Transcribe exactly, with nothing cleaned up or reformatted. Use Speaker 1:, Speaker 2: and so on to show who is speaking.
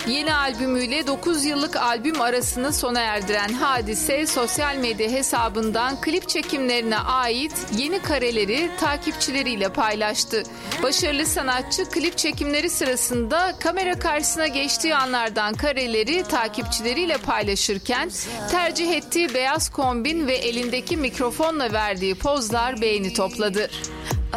Speaker 1: Yeni albümüyle dokuz yıllık albüm arasını sona erdiren Hadise, sosyal medya hesabından klip çekimlerine ait yeni kareleri takipçileriyle paylaştı. Başarılı sanatçı klip çekimleri sırasında kamera karşısına geçtiği anlardan kareleri takipçileriyle paylaşırken tercih ettiği beyaz kombin ve elindeki mikrofonla verdiği pozlar beğeni topladı.